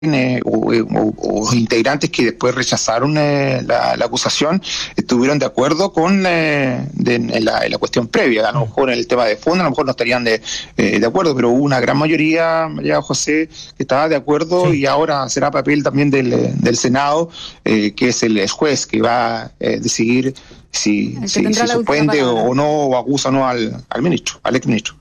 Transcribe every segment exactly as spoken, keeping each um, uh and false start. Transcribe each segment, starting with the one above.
Eh, o, o, o integrantes que después rechazaron eh, la, la acusación estuvieron de acuerdo con eh, de, en la, en la cuestión previa. A lo mejor en el tema de fondo a lo mejor no estarían de, eh, de acuerdo, pero hubo una gran mayoría, María José, que estaba de acuerdo. Sí. Y ahora será papel también del, del Senado, eh, que es el juez que va a eh, decidir si, si, si suspende o, o no, o acusa o no al, al ministro, al exministro.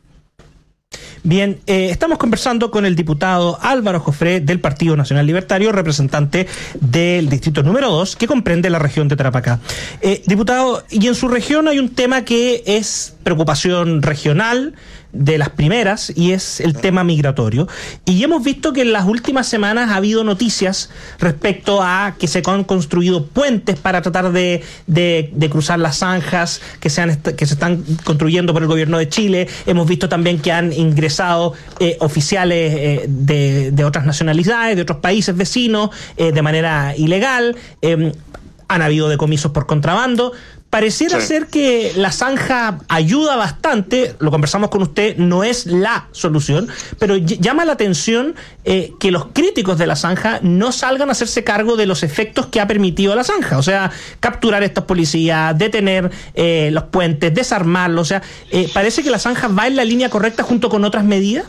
Bien, eh, estamos conversando con el diputado Álvaro Jofré del Partido Nacional Libertario, representante del distrito número dos, que comprende la región de Tarapacá. Eh, diputado, y en su región hay un tema que es preocupación regional, de las primeras, y es el tema migratorio. Y hemos visto que en las últimas semanas ha habido noticias respecto a que se han construido puentes para tratar de, de, de cruzar las zanjas que se, han, que se están construyendo por el gobierno de Chile. Hemos visto también que han ingresado eh, oficiales eh, de, de otras nacionalidades, de otros países vecinos, eh, de manera ilegal. Eh, han habido decomisos por contrabando. Pareciera sí. ser que la zanja ayuda bastante, lo conversamos con usted, no es la solución, pero llama la atención eh, que los críticos de la zanja no salgan a hacerse cargo de los efectos que ha permitido la zanja, o sea, capturar a estos policías, detener eh, los puentes, desarmarlos, o sea, eh, parece que la zanja va en la línea correcta junto con otras medidas.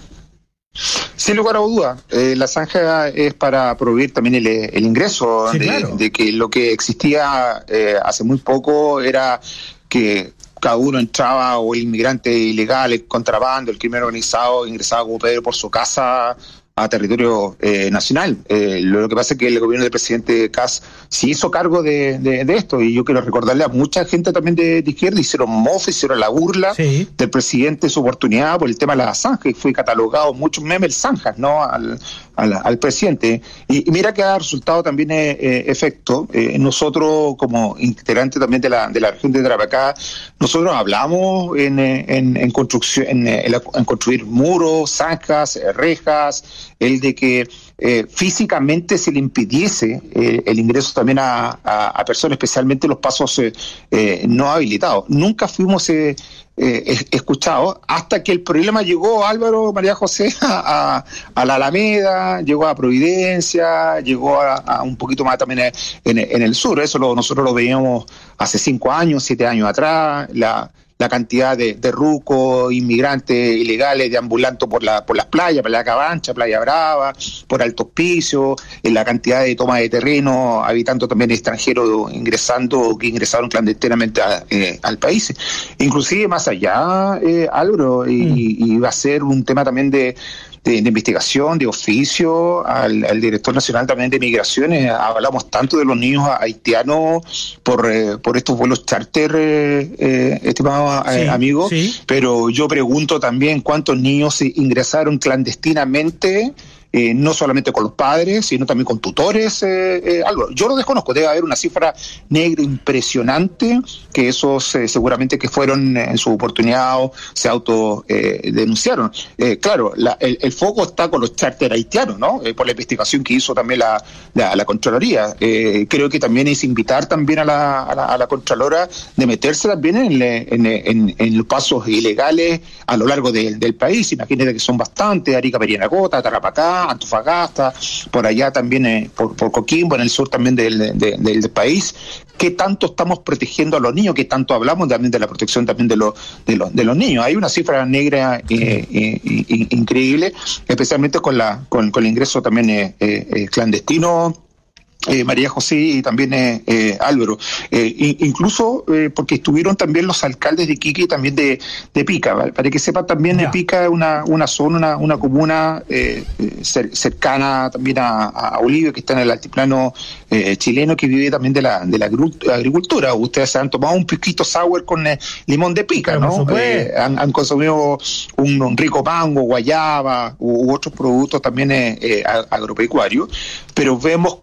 Sin lugar a duda, eh, la zanja es para proveer también el, el ingreso, sí, de, claro. de que lo que existía eh, hace muy poco era que cada uno entraba, o el inmigrante ilegal, el contrabando, el crimen organizado, ingresaba como Pedro por su casa a territorio eh, nacional. Eh, lo que pasa es que el gobierno del presidente Kast se hizo cargo de, de, de esto, y yo quiero recordarle a mucha gente también de, de izquierda, hicieron mofa, hicieron la burla sí. del presidente, su oportunidad por el tema de la zanja, y fue catalogado muchos memes zanjas, ¿no? Al, al, al presidente. Y, y mira que ha resultado también eh, eh, efecto. Eh, nosotros, como integrantes también de la, de la región de Tarapacá, nosotros hablamos en, en, en construcción, en, en, en construir muros, zanjas, rejas, el de que eh, físicamente se le impidiese eh, el ingreso también a, a, a personas, especialmente los pasos eh, eh, no habilitados. Nunca fuimos eh, eh, escuchados hasta que el problema llegó, Álvaro, María José, a, a, a la Alameda, llegó a Providencia, llegó a, a un poquito más también en, en el sur. Eso lo, nosotros lo veíamos hace cinco años, siete años atrás, la la cantidad de, de rucos, inmigrantes ilegales, deambulando por la por las playas, Playa Cabancha, Playa Brava, por Alto Hospicio, en la cantidad de toma de terreno, habitando también extranjeros ingresando, que ingresaron clandestinamente a, eh, al país. Inclusive más allá, eh, Álvaro, y, mm. y va a ser un tema también de De, de investigación, de oficio, al, al director nacional también de migraciones. Hablamos tanto de los niños haitianos por eh, por estos vuelos charter, eh, eh, estimados sí, eh, amigos, sí. Pero yo pregunto también cuántos niños ingresaron clandestinamente, Eh, no solamente con los padres, sino también con tutores, eh, eh, algo. Yo lo desconozco, debe haber una cifra negra impresionante, que esos eh, seguramente que fueron en su oportunidad o se auto eh, denunciaron. Eh, claro, la, el, el foco está con los charter haitianos, ¿no? Eh, por la investigación que hizo también la, la, la Contraloría. Eh, creo que también es invitar también a la, a la, a la Contralora de meterse también en, en, en, en los pasos ilegales a lo largo de, del país. Imagínate que son bastantes: Arica, Perianagota, Tarapacá, Antofagasta, por allá también eh, por, por Coquimbo, en el sur también del, de, del, del país. ¿Qué tanto estamos protegiendo a los niños? ¿Qué tanto hablamos también de la protección también de los de los, de los niños? Hay una cifra negra eh, eh, increíble, especialmente con la con, con el ingreso también eh, eh, clandestino. Eh, María José y también eh, eh, Álvaro, eh, incluso eh, porque estuvieron también los alcaldes de Iquique y también de, de Pica, ¿vale? Para que sepan también, yeah. Pica es una, una zona, una, una comuna eh, cer, cercana también a, a Bolivia, que está en el altiplano eh, chileno, que vive también de la de la agricultura. Ustedes se han tomado un pisquito sour con eh, limón de Pica, ¿no? Eh, han, han consumido un, un rico mango, guayaba u, u otros productos también eh, eh, agropecuarios, pero vemos con eh,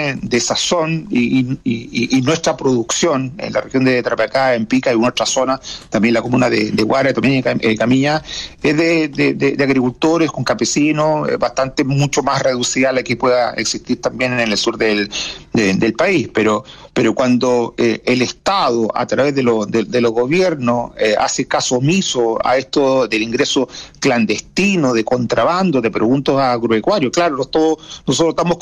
de, de sazón y, y, y, y nuestra producción en la región de Tarapacá, en Pica y en otras zonas, también la comuna de, de Guara, también en Camilla, es de, de, de, de agricultores con campesinos, eh, bastante mucho más reducida a la que pueda existir también en el sur del, de, del país, pero pero cuando eh, el Estado, a través de, lo, de, de los gobiernos, eh, hace caso omiso a esto del ingreso clandestino, de contrabando, de productos agropecuarios, claro, todos, nosotros estamos